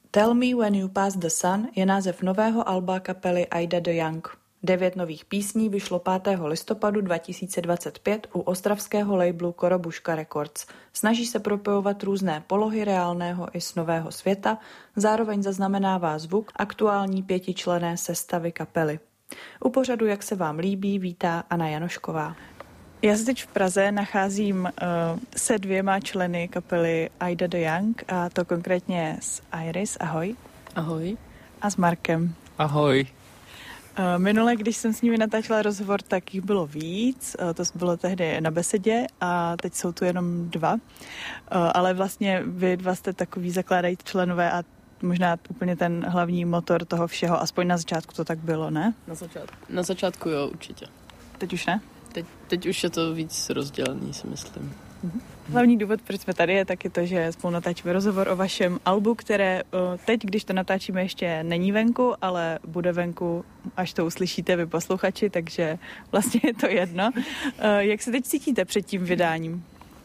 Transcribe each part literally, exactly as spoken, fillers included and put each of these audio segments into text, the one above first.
Tell Me When You Pass the Sun je název nového alba kapely Ida the Young. Devět nových písní vyšlo pátého listopadu dva tisíce dvacet pět u ostravského labelu Korobuška Records. Snaží se propojovat různé polohy reálného i snového světa, zároveň zaznamenává zvuk aktuální pětičlenné sestavy kapely. U pořadu Jak se vám líbí vítá Anna Janošková. Já se teď v Praze nacházím uh, se dvěma členy kapely Ida the Young, a to konkrétně s Iris, ahoj. Ahoj. A s Markem. Ahoj. Uh, minule, když jsem s nimi natáčela rozhovor, tak jich bylo víc, uh, to bylo tehdy na besedě a teď jsou tu jenom dva, uh, ale vlastně vy dva jste takový zakládající členové a možná úplně ten hlavní motor toho všeho, aspoň na začátku to tak bylo, ne? Na začátku, na začátku jo, určitě. Teď už ne? Teď, teď už je to víc rozdělený, si myslím. Mhm. Hlavní důvod, proč jsme tady, je taky to, že spolu natáčíme rozhovor o vašem albu, které teď, když to natáčíme, ještě není venku, ale bude venku, až to uslyšíte vy posluchači, takže vlastně je to jedno. Jak se teď cítíte před tím vydáním?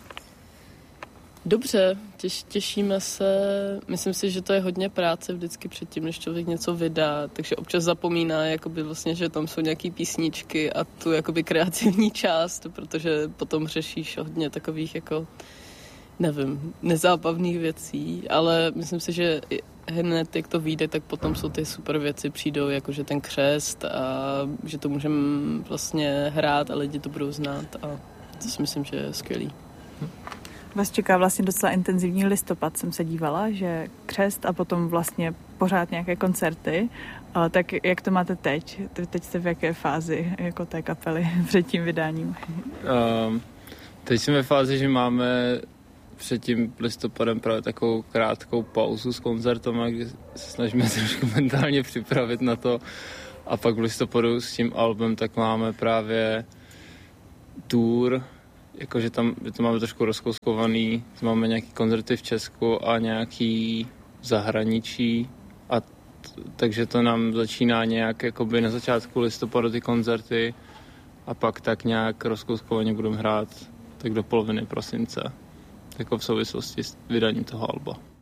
Dobře, těš, těšíme se. Myslím si, že to je hodně práce vždycky předtím, než člověk něco vydá, takže občas zapomíná, jakoby vlastně, že tam jsou nějaký písničky a tu jakoby kreativní část, protože potom řešíš hodně takových jako, nevím, nezábavných věcí, ale myslím si, že hned, jak to vyjde, tak potom jsou ty super věci, přijdou, jakože ten křest a že to můžeme vlastně hrát a lidi to budou znát a to si myslím, že je skvělý. Vás čeká vlastně docela intenzivní listopad, jsem se dívala, že křest a potom vlastně pořád nějaké koncerty. Ale tak jak to máte teď? Teď jste v jaké fázi jako té kapely před tím vydáním? Um, teď jsme ve fázi, že máme před tím listopadem právě takovou krátkou pauzu s koncertama, kdy se snažíme trošku mentálně připravit na to. A pak v listopadu s tím albem tak máme právě tour, jakože tam to máme trošku rozkouskovaný, máme nějaký koncerty v Česku a nějaký v zahraničí a t- takže to nám začíná nějak jakoby na začátku listopadu ty koncerty a pak tak nějak rozkouskovaně budeme hrát tak do poloviny prosince, jako v souvislosti s vydáním toho alba.